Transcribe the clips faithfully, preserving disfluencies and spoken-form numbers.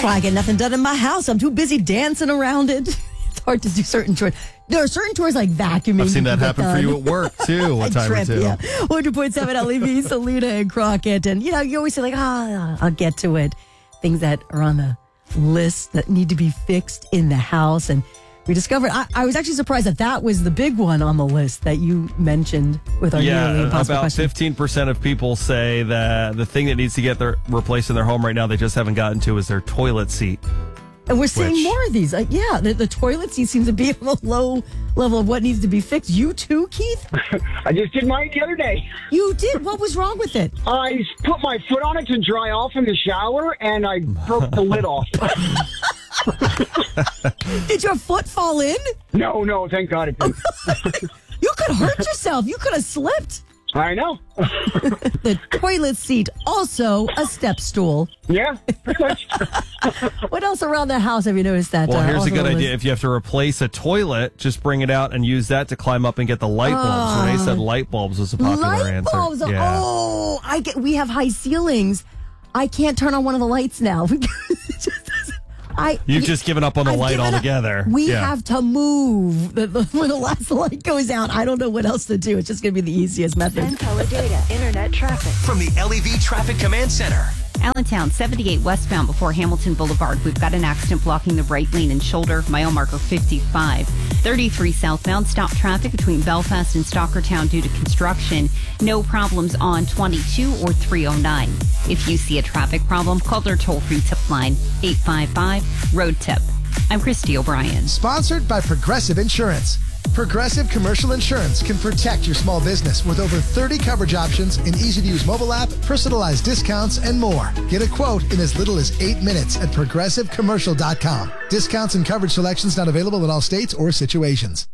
That's why I get nothing done in my house. I'm too busy dancing around it. It's hard to do certain chores. There are certain chores like vacuuming. I've seen that happen for you at work, too, one time trip, or two. Yeah. one hundred point seven L E V, Selena and Crockett. And, you know, you always say, like, ah, oh, I'll get to it. Things that are on the list that need to be fixed in the house. And we discovered, I, I was actually surprised that that was the big one on the list that you mentioned with our yeah, nearly impossible about question. fifteen percent of people say that the thing that needs to get their, replaced in their home right now they just haven't gotten to is their toilet seat. And we're seeing Which- more of these. Like, yeah, the, the toilet seat seems to be on a low level of what needs to be fixed. You too, Keith? I just did mine the other day. You did? What was wrong with it? I put my foot on it to dry off in the shower, and I broke the lid off. Did your foot fall in? No, no, thank God it didn't. You could hurt yourself. You could have slipped. I know. The toilet seat, also a step stool. Yeah, pretty much. What else around the house have you noticed that? Well, uh, here's a also good on the idea. list? If you have to replace a toilet, just bring it out and use that to climb up and get the light bulbs. Renee said light bulbs was a popular Light answer. bulbs. Yeah. Oh, I get. We have high ceilings. I can't turn on one of the lights now. It just doesn't- I, You've just given up on the I've light given up. altogether. We Yeah. have to move. The, the, when the last light goes out, I don't know what else to do. It's just going to be the easiest method. Color data, internet traffic. From the L E V Traffic Command Center. Allentown, seventy-eight westbound before Hamilton Boulevard. We've got an accident blocking the right lane and shoulder. Mile marker fifty-five. thirty-three southbound. Stop traffic between Belfast and Stockertown due to construction. No problems on twenty-two or three oh nine. If you see a traffic problem, call their toll-free tip line, eight five five, road tip. I'm Christy O'Brien. Sponsored by Progressive Insurance. Progressive Commercial Insurance can protect your small business with over thirty coverage options, an easy-to-use mobile app, personalized discounts, and more. Get a quote in as little as eight minutes at progressive commercial dot com. Discounts and coverage selections not available in all states or situations.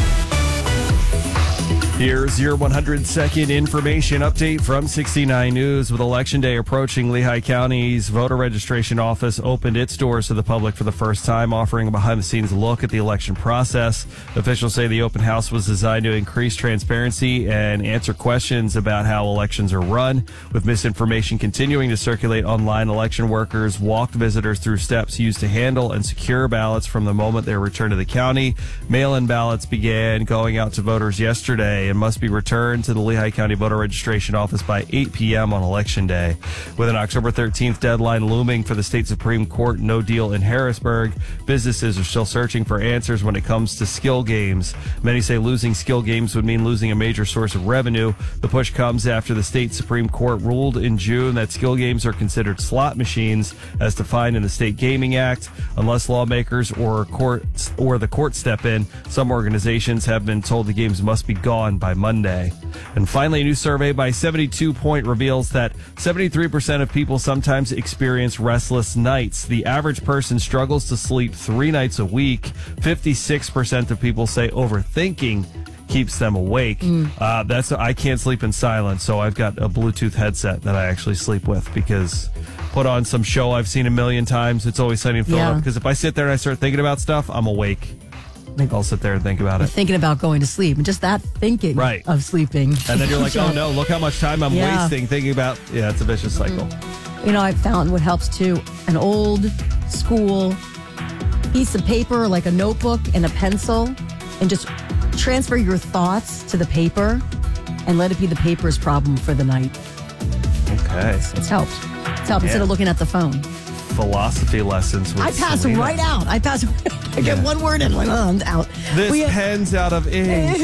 Here's your one hundred second information update from sixty-nine News. With Election Day approaching, Lehigh County's voter registration office opened its doors to the public for the first time, offering a behind-the-scenes look at the election process. Officials say the open house was designed to increase transparency and answer questions about how elections are run. With misinformation continuing to circulate online, election workers walked visitors through steps used to handle and secure ballots from the moment they returned to the county. Mail-in ballots began going out to voters yesterday and must be returned to the Lehigh County Voter Registration Office by eight p.m. on Election Day. With an October thirteenth deadline looming for the state Supreme Court no deal in Harrisburg, businesses are still searching for answers when it comes to skill games. Many say losing skill games would mean losing a major source of revenue. The push comes after the state Supreme Court ruled in June that skill games are considered slot machines as defined in the State Gaming Act. Unless lawmakers or courts or the court step in, some organizations have been told the games must be gone by Monday. And finally, a new survey by seventy-two point reveals that seventy-three percent of people sometimes experience restless nights. The average person struggles to sleep three nights a week. fifty-six percent of people say overthinking keeps them awake. Mm. Uh, that's I can't sleep in silence, so I've got a Bluetooth headset that I actually sleep with because put on some show I've seen a million times. It's Always Sunny in Philadelphia. Because if I sit there and I start thinking about stuff, I'm awake. I'll sit there and think about it. Thinking about going to sleep and just that thinking right. of sleeping. And then you're like, oh no, look how much time I'm yeah. wasting thinking about. Yeah, it's a vicious cycle. Mm. You know, I found what helps too, an old school piece of paper, like a notebook and a pencil, and just transfer your thoughts to the paper and let it be the paper's problem for the night. Okay. It's, it's helped. It's helped yeah. instead of looking at the phone. Philosophy lessons with I pass Selena. right out. I pass. I get yeah. one word in, like, oh, I'm out. This we pen's out of ink.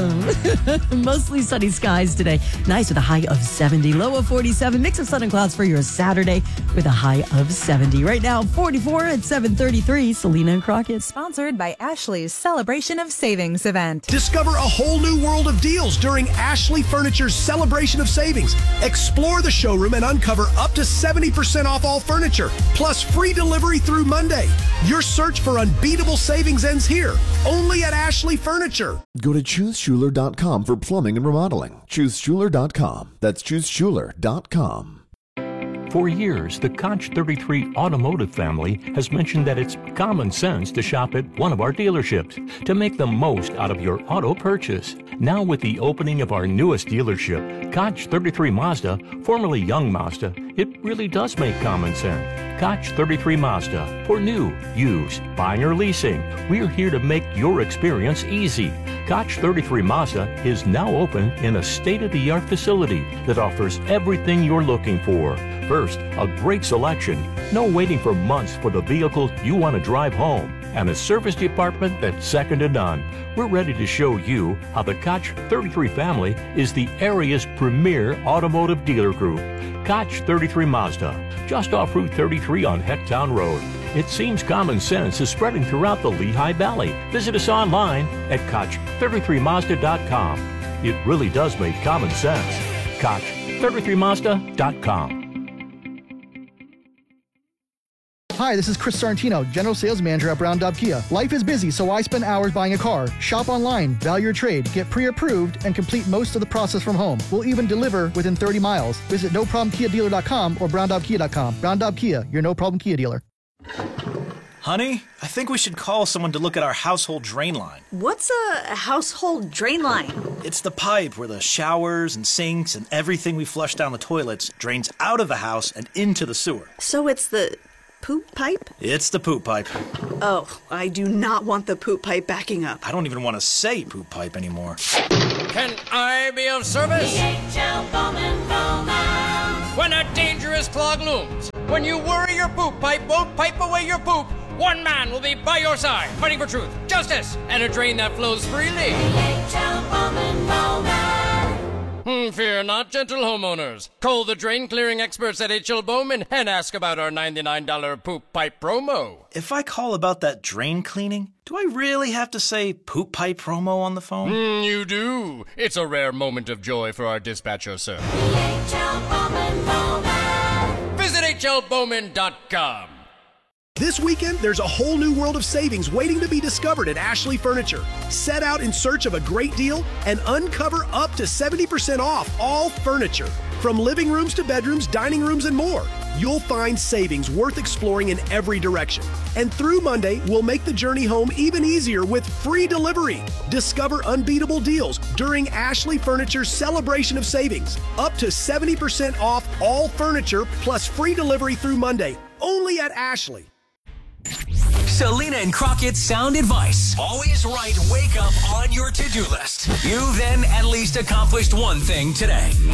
Mostly sunny skies today. Nice with a high of seventy. Low of forty-seven. Mix of sun and clouds for your Saturday with a high of seventy. Right now, forty-four at seven thirty-three. Selena and Crockett. Sponsored by Ashley's Celebration of Savings event. Discover a whole new world of deals during Ashley Furniture's Celebration of Savings. Explore the showroom and uncover up to seventy percent off all furniture, plus free delivery through Monday. Your search for unbeatable savings ends here, only at Ashley Furniture. Go to choose schuler dot com for plumbing and remodeling. choose schuler dot com. That's choose schuler dot com. For years, the Koch thirty-three automotive family has mentioned that it's common sense to shop at one of our dealerships to make the most out of your auto purchase. Now with the opening of our newest dealership, Koch thirty-three Mazda, formerly Young Mazda, it really does make common sense. Koch thirty-three Mazda, for new, used, buying or leasing, we're here to make your experience easy. Koch thirty-three Mazda is now open in a state-of-the-art facility that offers everything you're looking for. First, a great selection, no waiting for months for the vehicle you want to drive home, and a service department that's second to none. We're ready to show you how the Koch thirty-three family is the area's premier automotive dealer group. Koch thirty-three Mazda, just off Route thirty-three on Hecktown Road. It seems common sense is spreading throughout the Lehigh Valley. Visit us online at Koch thirty-three Mazda dot com. It really does make common sense. Koch thirty-three Mazda dot com. Hi, this is Chris Sorrentino, General Sales Manager at Brown Daub Kia. Life is busy, so I spend hours buying a car. Shop online, value your trade, get pre-approved, and complete most of the process from home. We'll even deliver within thirty miles. Visit no problem kia dealer dot com or brown daub kia dot com. Brown Daub Kia, your no-problem Kia dealer. Honey, I think we should call someone to look at our household drain line. What's a household drain line? It's the pipe where the showers and sinks and everything we flush down the toilets drains out of the house and into the sewer. So it's the poop pipe? It's the poop pipe. Oh, I do not want the poop pipe backing up. I don't even want to say poop pipe anymore. Can I be of service? D H L Bowman Bowman. When a dangerous clog looms, when you worry your poop pipe won't pipe away your poop, one man will be by your side, fighting for truth, justice, and a drain that flows freely. D H L Bowman Bowman. Hmm, fear not, gentle homeowners. Call the drain clearing experts at H L Bowman and ask about our ninety-nine dollars poop pipe promo. If I call about that drain cleaning, do I really have to say poop pipe promo on the phone? Mm, you do. It's a rare moment of joy for our dispatcher, sir. D H L Bowman Bowman. Visit H L Bowman dot com. This weekend, there's a whole new world of savings waiting to be discovered at Ashley Furniture. Set out in search of a great deal and uncover up to seventy percent off all furniture. From living rooms to bedrooms, dining rooms, and more. You'll find savings worth exploring in every direction. And through Monday, we'll make the journey home even easier with free delivery. Discover unbeatable deals during Ashley Furniture's celebration of savings. Up to seventy percent off all furniture plus free delivery through Monday. Only at Ashley. Selena and Crockett's sound advice. Always write wake up on your to-do list. You've then at least accomplished one thing today.